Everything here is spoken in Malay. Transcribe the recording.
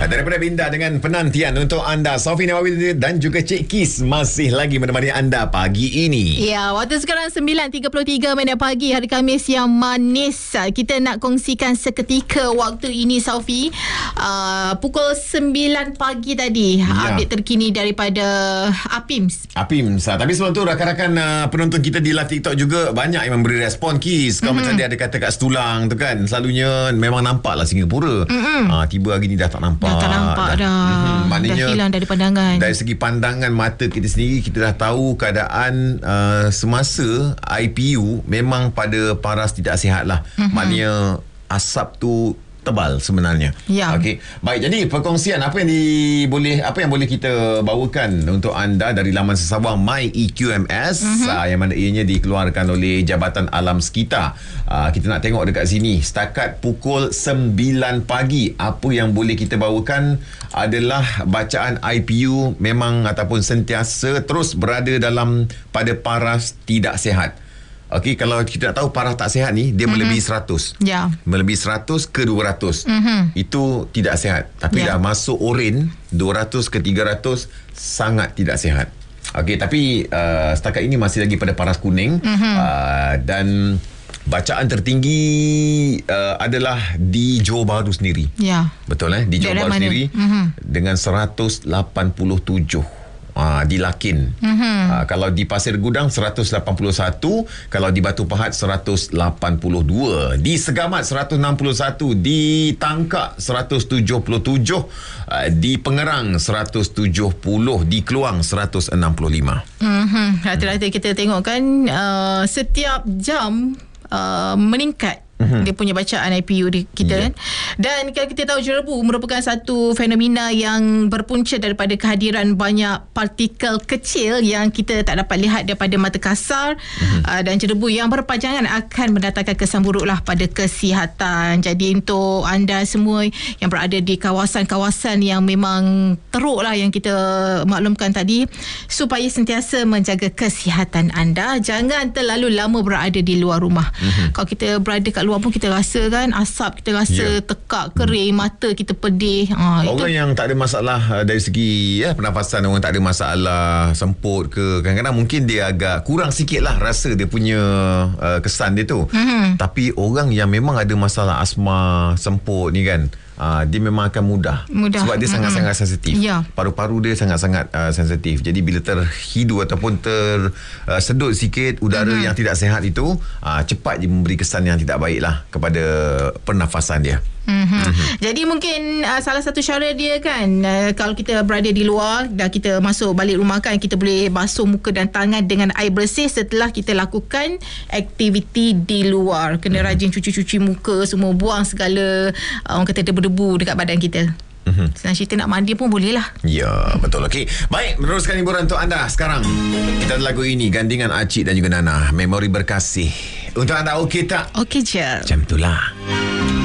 Daripada Binda dengan penantian untuk anda, Sofi Nawawi dan juga Cik Kis masih lagi menemani anda pagi ini. Ya, waktu sekarang 9.33 minit pagi, hari Khamis yang manis. Kita nak kongsikan seketika waktu ini, Sofi. Pukul 9 pagi tadi, update terkini daripada APIMS. Tapi sebelum tu, rakan-rakan penonton kita di live TikTok juga banyak yang memberi respon, Kis. Kalau macam dia ada kata kat Setulang tu kan, selalunya memang nampak lah Singapura. Tiba hari ni dah tak nampak. Maknanya dah hilang dari pandangan. Dari segi pandangan mata kita sendiri, kita dah tahu keadaan semasa IPU memang pada paras tidak sihat lah. Maknanya asap tu tebal sebenarnya. Ya. Okey. Baik, jadi perkongsian apa yang boleh kita bawakan untuk anda dari laman sesawang MyEQMS, yang mana ianya dikeluarkan oleh Jabatan Alam Sekitar. Kita nak tengok dekat sini, setakat pukul 9 pagi, apa yang boleh kita bawakan adalah bacaan IPU memang ataupun sentiasa terus berada pada paras tidak sihat. Okey, kalau kita nak tahu paras tak sihat ni, dia melebihi 100. Ya. Melebihi 100 ke 200. Itu tidak sihat. Tapi dah masuk oren 200 ke 300, sangat tidak sihat. Okey, tapi setakat ini masih lagi pada paras kuning. Dan bacaan tertinggi adalah di Johor Bahru sendiri. Ya. Betul di Johor Bahru sendiri dengan 187. Di Lakin. Kalau di Pasir Gudang 181, kalau di Batu Pahat 182, di Segamat 161, di Tangkak 177, di Pengerang 170, di Keluang 165. Rata-rata kita tengok kan, setiap jam meningkat dia punya bacaan IPU kita kan. Dan kalau kita tahu, jerebu merupakan satu fenomena yang berpunca daripada kehadiran banyak partikel kecil yang kita tak dapat lihat daripada mata kasar. Dan jerebu yang berpanjangan akan mendatangkan kesan buruklah pada kesihatan. Jadi untuk anda semua yang berada di kawasan-kawasan yang memang teruk lah yang kita maklumkan tadi, supaya sentiasa menjaga kesihatan anda, jangan terlalu lama berada di luar rumah. Kalau kita berada kat luar pun kita rasa kan asap, kita rasa tekak, kering, mata kita pedih. Orang yang tak ada masalah dari segi pernafasan, orang tak ada masalah semput ke, kadang-kadang mungkin dia agak kurang sikit lah rasa dia punya kesan dia tu. Tapi orang yang memang ada masalah asma, semput ni kan, dia memang akan mudah. Sebab dia sangat-sangat sensitif. Paru-paru dia sangat-sangat sensitif. Jadi bila terhidu ataupun tersedut sikit udara yang tidak sihat itu, cepat dia memberi kesan yang tidak baik lah kepada pernafasan dia. Jadi mungkin salah satu cara dia kan, kalau kita berada di luar dan kita masuk balik rumah kan, kita boleh basuh muka dan tangan dengan air bersih setelah kita lakukan aktiviti di luar. Kena rajin cuci-cuci muka, semua buang segala orang kata debu-debu dekat badan kita. Senang cerita nak mandi pun boleh lah. Ya, betul. Okey, baik, meneruskan hiburan untuk anda. Sekarang kita ada lagu ini, gandingan Acik dan juga Nana, Memori Berkasih. Untuk anda okey tak? Okey je. Macam itulah.